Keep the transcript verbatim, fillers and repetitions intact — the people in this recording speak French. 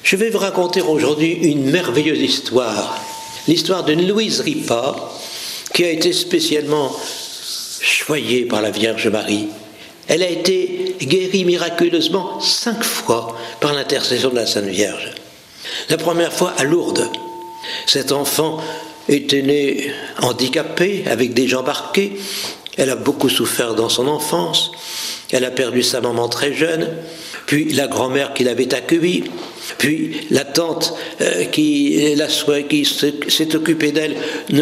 Je vais vous raconter aujourd'hui une merveilleuse histoire, l'histoire de Louise Ripa, qui a été spécialement choyée par la Vierge Marie. Elle a été guérie miraculeusement cinq fois par l'intercession de la Sainte Vierge. La première fois à Lourdes. Cet enfant était né handicapé, avec des jambes arquées. Elle a beaucoup souffert dans son enfance. Elle a perdu sa maman très jeune, puis la grand-mère qui l'avait accueillie, puis la tante euh, qui, la, qui s'est occupée d'elle ne